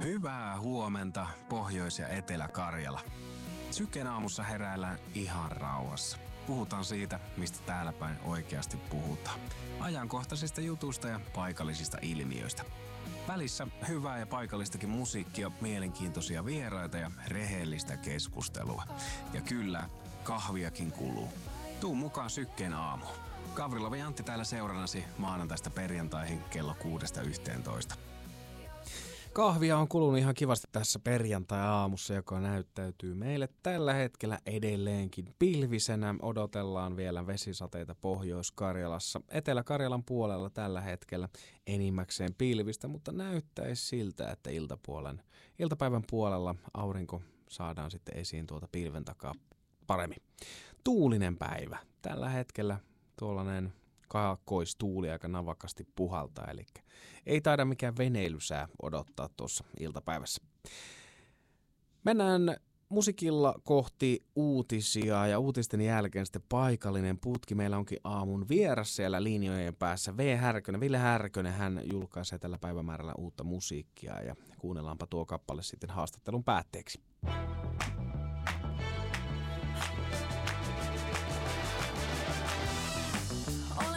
Hyvää huomenta, Pohjois- ja Etelä-Karjala. Syken aamussa heräillään ihan rauhassa. Puhutaan siitä, mistä täällä päin oikeasti puhutaan. Ajankohtaisista jutuista ja paikallisista ilmiöistä. Välissä hyvää ja paikallistakin musiikkia, mielenkiintoisia vieraita ja rehellistä keskustelua. Ja kyllä, kahviakin kuluu. Tuu mukaan Sykkeen aamuun. Gavrilov ja Antti täällä seurannasi maanantaista perjantaihin kello 6–11. Kahvia on kulunut ihan kivasti tässä perjantai-aamussa, joka näyttäytyy meille tällä hetkellä edelleenkin pilvisenä. Odotellaan vielä vesisateita Pohjois-Karjalassa. Etelä-Karjalan puolella tällä hetkellä enimmäkseen pilvistä, mutta näyttäisi siltä, että iltapäivän puolella aurinko saadaan sitten esiin tuolta pilven takaa paremmin. Tuulinen päivä. Tällä hetkellä tuollainen kaakkoistuuli aika navakasti puhaltaa, eli ei taida mikään veneilysää odottaa tuossa iltapäivässä. Mennään musiikilla kohti uutisia ja uutisten jälkeen sitten paikallinen putki. Meillä onkin aamun vieras siellä linjojen päässä Ville Härkönen. Hän julkaisee tällä päivämäärällä uutta musiikkia ja kuunnellaanpa tuo kappale sitten haastattelun päätteeksi.